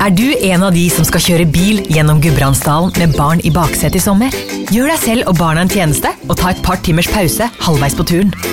du en av de som skal kjøre bil gjennom Gudbrandsdalen med barn i baksetet i sommer? Gjør deg selv og barna en tjeneste og ta et par timers pause halvveis på turen.